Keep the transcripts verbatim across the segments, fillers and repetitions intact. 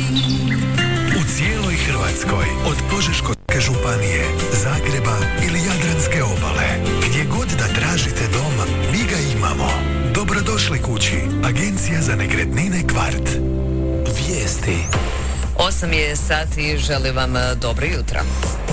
U cijeloj Hrvatskoj, od Požeško-slavonske županije, Zagreba ili Jadranske obale, gdje god da tražite dom, mi ga imamo. Dobrodošli kući, Agencija za nekretnine Kvart. Vijesti. osam je sati, želim vam dobro jutro.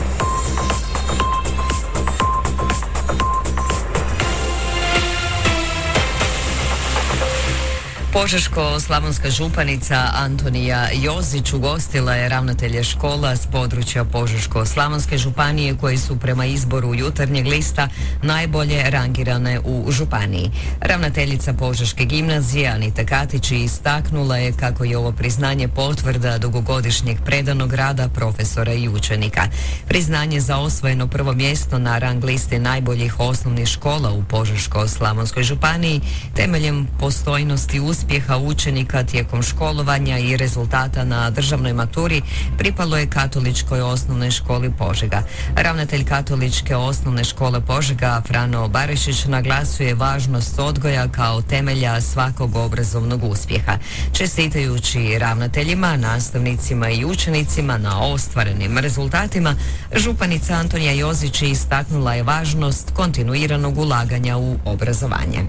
Požeško-slavonska županica Antonija Jozić ugostila je ravnatelje škola s područja Požeško-slavonske županije koji su prema izboru Jutarnjeg lista najbolje rangirane u županiji. Ravnateljica Požeške gimnazije Anita Katić istaknula je kako je ovo priznanje potvrda dugogodišnjeg predanog rada profesora i učenika. Priznanje za osvojeno prvo mjesto na rang listi najboljih osnovnih škola u Požeško-slavonskoj županiji temeljem postojnosti uspjeha uspjeha učenika tijekom školovanja i rezultata na državnoj maturi pripalo je Katoličkoj osnovnoj školi Požega. Ravnatelj Katoličke osnovne škole Požega Frano Barišić naglasuje važnost odgoja kao temelja svakog obrazovnog uspjeha. Čestitajući ravnateljima, nastavnicima i učenicima na ostvarenim rezultatima, županica Antonija Jozić istaknula je važnost kontinuiranog ulaganja u obrazovanje.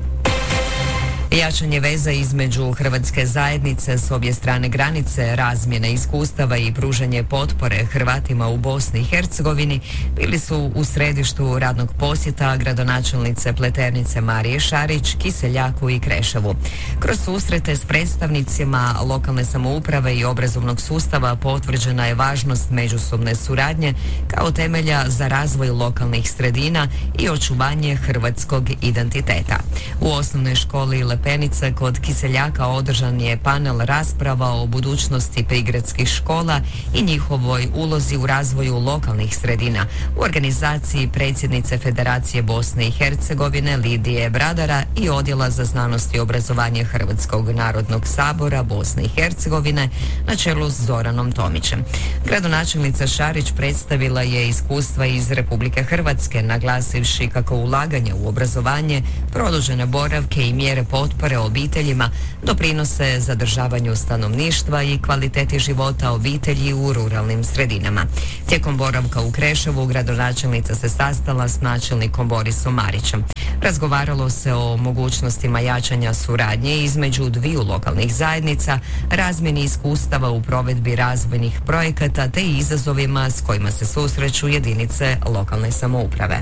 Jačanje veza između hrvatske zajednice s obje strane granice, razmjene iskustava i pružanje potpore Hrvatima u Bosni i Hercegovini bili su u središtu radnog posjeta gradonačelnice Pleternice Marije Šarić, Kiseljaku i Kreševu. Kroz susrete s predstavnicima lokalne samouprave i obrazovnog sustava potvrđena je važnost međusobne suradnje kao temelja za razvoj lokalnih sredina i očuvanje hrvatskog identiteta. U osnovnoj školi Lepenice kod Kiseljaka održan je panel rasprava o budućnosti prigradskih škola i njihovoj ulozi u razvoju lokalnih sredina u organizaciji predsjednice Federacije Bosne i Hercegovine Lidije Bradara i Odjela za znanost i obrazovanje Hrvatskog narodnog sabora Bosne i Hercegovine na čelu s Zoranom Tomićem. Gradonačelnica Šarić predstavila je iskustva iz Republike Hrvatske, naglasivši kako ulaganje u obrazovanje, produžene boravke i mjere potpore obiteljima doprinose zadržavanju stanovništva i kvaliteti života obitelji u ruralnim sredinama. Tijekom boravka u Kreševu gradonačelnica se sastala s načelnikom Borisom Marićem. Razgovaralo se o mogućnostima jačanja suradnje između dviju lokalnih zajednica, razmjeni iskustava u provedbi razvojnih projekata te izazovima s kojima se susreću jedinice lokalne samouprave.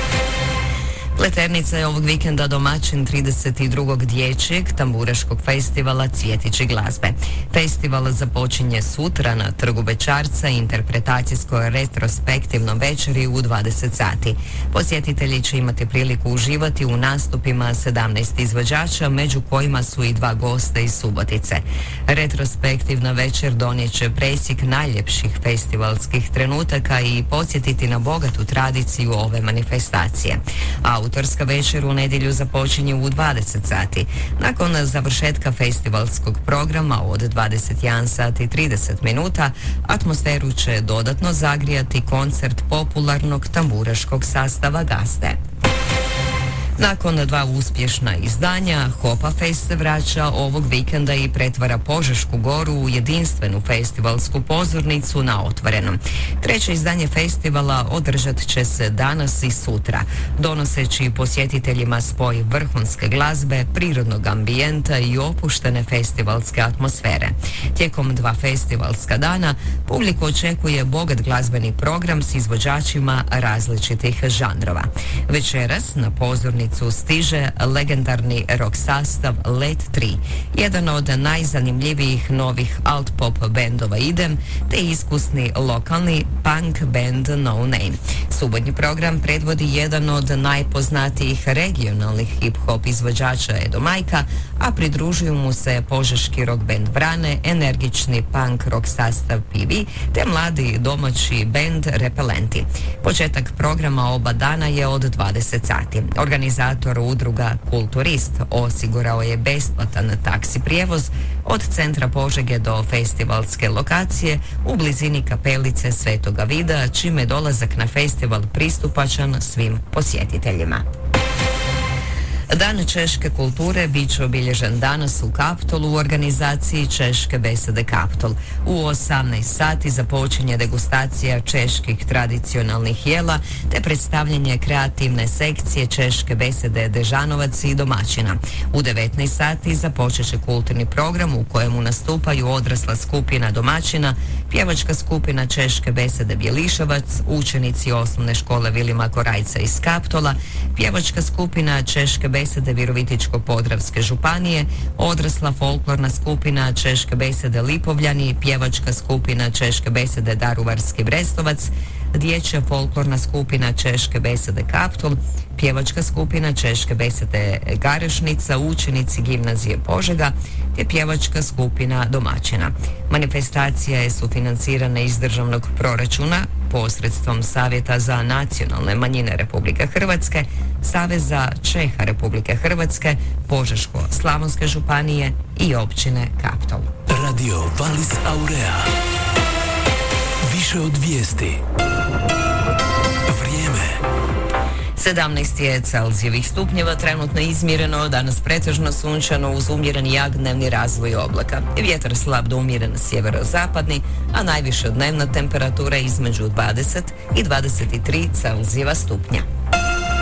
Pleternica je ovog vikenda domaćin trideset drugog dječjeg tamburaškog festivala Cvjetići glazbe. Festival započinje sutra na Trgu Bećarca interpretacijsko-retrospektivnom večeri u dvadeset sati. Posjetitelji će imati priliku uživati u nastupima sedamnaest izvođača, među kojima su i dva gosta iz Subotice. Retrospektivna večer donijet će presjek najljepših festivalskih trenutaka i podsjetiti na bogatu tradiciju ove manifestacije. Autorska večer u nedjelju započinje u dvadeset sati. Nakon završetka festivalskog programa od dvadeset jedan sat i trideset minuta, atmosferu će dodatno zagrijati koncert popularnog tamburaškog sastava Gaste. Nakon dva uspješna izdanja, Hopa Fest se vraća ovog vikenda i pretvara Požešku goru u jedinstvenu festivalsku pozornicu na otvorenom. Treće izdanje festivala održat će se danas i sutra, donoseći posjetiteljima spoj vrhunske glazbe, prirodnog ambijenta i opuštene festivalske atmosfere. Tijekom dva festivalska dana publiku očekuje bogat glazbeni program s izvođačima različitih žanrova. Večeras na pozornicu stiže legendarni rock sastav Let tri, jedan od najzanimljivijih novih alt-pop bendova Idem, te iskusni lokalni punk band No Name. Subotnji program predvodi jedan od najpoznatijih regionalnih hip-hop izvođača Edo Majka, a pridružuju mu se požeški rock band Vrane, energični punk rock sastav P V, te mladi domaći band Repelenti. Početak programa oba dana je od dvadeset sati. Organizator udruga Kulturist osigurao je besplatan taksi prijevoz od centra Požege do festivalske lokacije u blizini kapelice Svetoga Vida, čime je dolazak na festival pristupačan svim posjetiteljima. Dan češke kulture bit će obilježen danas u Kaptolu u organizaciji Češke besede Kaptol. U osamnaest sati započinje degustacija čeških tradicionalnih jela te predstavljanje kreativne sekcije Češke besede Dežanovac i domaćina. U devetnaest sati započet će kulturni program u kojemu nastupaju odrasla skupina domaćina, pjevačka skupina Češke besede Bjeliševac, učenici osnovne škole Vilima Korajca iz Kaptola, pjevačka skupina Češke besede Virovitičko-podravske županije, odrasla folklorna skupina Češke besede Lipovljani, pjevačka skupina Češke besede Daruvarski Brestovac, dječja folklorna skupina Češke besede Kaptol, pjevačka skupina Češke besede Garešnica, učenici gimnazije Požega te pjevačka skupina domaćina. Manifestacija je sufinancirana iz državnog proračuna posredstvom Savjeta za nacionalne manjine Republike Hrvatske, Saveza Čeha Republike Hrvatske, Požeško-slavonske županije i općine Kaptol. Radio Valis Aurea. Više od vijesti. Vrijeme. sedamnaest je Celzijevih stupnjeva trenutno izmjereno, danas pretežno sunčano uz umjeren jagnevni razvoj oblaka. Vjetar slab do umjeren sjeverozapadni, a najviša dnevna temperatura između dvadeset i dvadeset tri Celzijeva stupnja.